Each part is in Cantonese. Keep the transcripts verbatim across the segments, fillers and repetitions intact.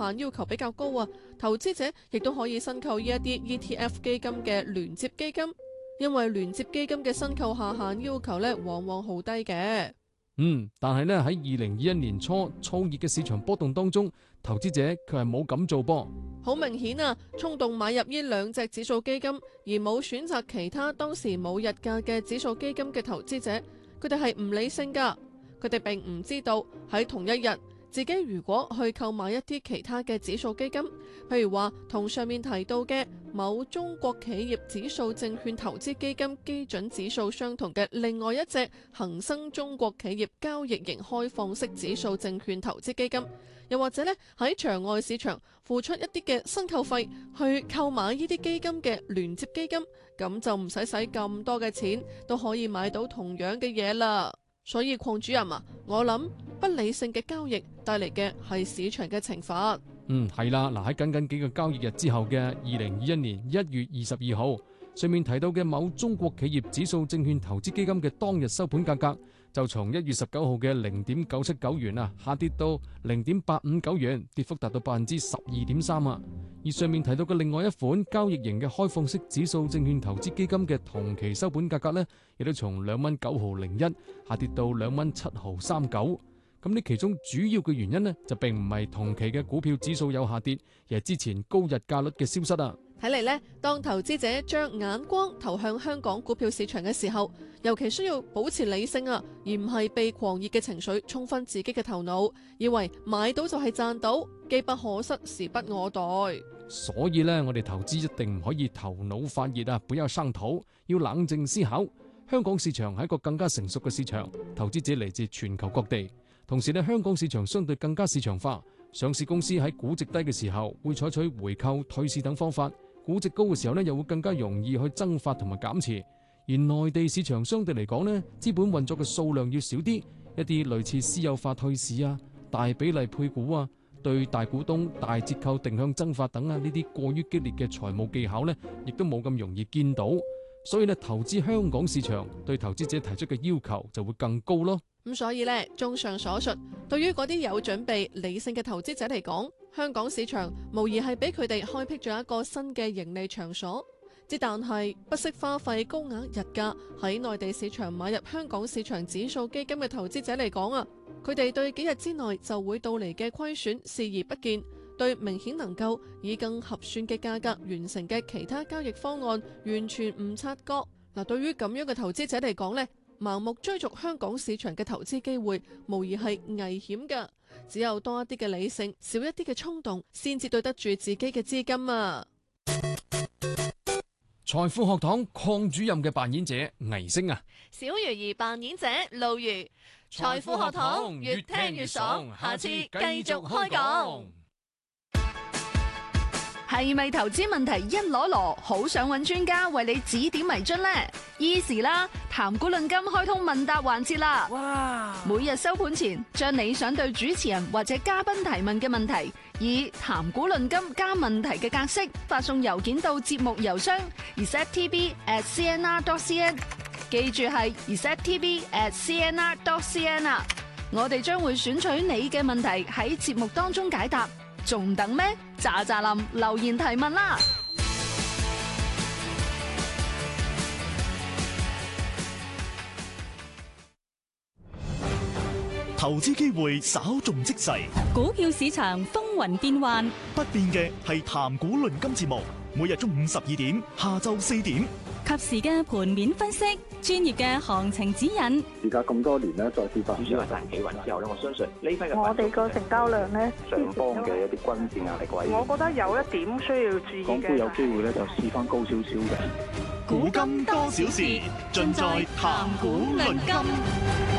限要求比較高啊，投資者亦都可以申購呢一啲 E T F 基金嘅聯接基金，因為聯接基金嘅申購下限要求呢往往好低嘅。 嗯，但係呢，喺二零二一年初燥熱嘅市場波動當中，投資者佢係冇咁做噃。 好明顯啊，衝動買入呢兩隻指數基金，而冇選擇其他當時冇日價嘅指數基金嘅投資者，佢哋係唔理性噶。佢哋並唔知道喺同一日，自己如果去購買一啲其他嘅指數基金，譬如話同上面提到嘅某中國企業指數證券投資基金基準指數相同嘅另外一隻恒生中國企業交易型開放式指數證券投資基金，又或者呢喺場外市場付出一啲嘅申購費去購買呢啲基金嘅聯接基金，咁就唔使使咁多嘅錢都可以買到同樣嘅嘢啦。所以鄺主任啊，我諗不理性嘅交易帶嚟嘅係市場嘅懲罰。 嗯，係啦，嗱喺僅僅幾個交易日之後嘅二零二一年一月二十二號，上面提到嘅某中國企業指數證券投資基金嘅當日收盤價格就從一月十九號嘅零點九七九元啊，下跌到零點八五九元，跌幅達到百分之十二點三啊。而上面提到嘅另外一款交易型嘅開放式指數證券投資基金嘅同期收盤價格呢，亦都從兩蚊九毫零一下跌到兩蚊七毫三九。咁呢其中主要嘅原因呢，就並唔係同期嘅股票指數有下跌，而係之前高日價率嘅消失啊。 睇嚟呢，當投資者將眼光投向香港股票市場嘅時候，尤其需要保持理性啊，而唔係被狂熱嘅情緒沖昏自己嘅頭腦，以為買到就係賺到，機不可失，時不我待。 所以呢，我哋投資一定唔可以頭腦發熱啊，不要上頭，要冷靜思考。香港市場係一個更加成熟嘅市場，投資者嚟自全球各地。同時呢，香港市場相對更加市場化，上市公司喺估值低嘅時候會採取回購、退市等方法，估值高嘅時候呢，又會更加容易去增發同埋減持。而內地市場相對嚟講呢，資本運作嘅數量要少啲，一啲類似私有化退市啊、大比例配股啊、對大股東大折扣定向增發等啊，呢啲過於激烈嘅財務技巧呢，亦都冇咁容易見到。所以呢，投資香港市場對投資者提出嘅要求就會更高咯。 咁所以呢，綜上所述，對於嗰啲有準備、理性嘅投資者嚟講，香港市場無疑係俾佢哋開闢咗一個新嘅盈利場所。之但係不惜花費高額日價喺內地市場買入香港市場指數基金嘅投資者嚟講啊，佢哋對幾日之內就會到嚟嘅虧損視而不見，對明顯能夠以更合算嘅價格完成嘅其他交易方案完全唔察覺。嗱，對於咁樣嘅投資者嚟講呢，盲目追逐香港市場嘅投資機會無疑係危險㗎。只有多一啲嘅理性，少一啲嘅衝動，先至對得住自己嘅資金啊。 財富學堂鄺主任嘅扮演者倪星啊， 小魚兒扮演者露如。財富學堂越聽越爽，下次繼續開講。 係咪投資問題一籮籮，好想揾專家為你指點迷津呢？Easy 啦，談股論金開通問答環節啦！哇！每日收盤前，將你想對主持人或者嘉賓提問嘅問題，以談股論金加問題嘅格式發送郵件到節目郵箱 r s e t t b at c n r dot c n， 記住係 r s e t t b at c n r dot c n 啊！我哋將會選取你嘅問題喺節目當中解答，仲等咩？喳喳林留言提問啦！ 投資機會稍縱即逝， 股票市場風雲變幻， 不變嘅係談股論金節目，每日中午十二點，下晝四點， 及時嘅盤面分析，專業嘅行情指引。 而家咁多年咧，再次發主要係大企穩之後咧，我相信呢批嘅我哋個成交量咧， 上方嘅一啲均線壓力位， 我覺得有一點需要注意嘅。 港股有機會咧，就試翻高少少嘅。 古今多少事，盡在談股論金。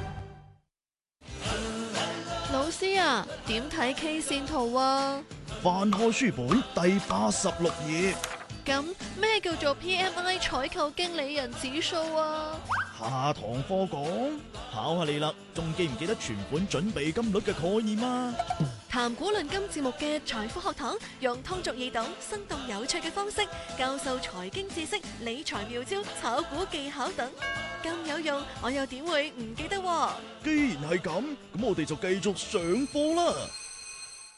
老師啊，點睇 K 線圖啊？ 翻開書本第八十六頁。 咁咩叫做 P M I 採購經理人指數啊？ 下堂課講，考下你啦，仲記唔記得存款準備金率嘅概念啊？ 談股論金節目嘅財富學堂，用通俗易懂、生動有趣嘅方式教授財經知識、理財妙招、炒股技巧等，咁有用，我又點會唔記得喎？ 既然係咁，咁我哋就繼續上課啦。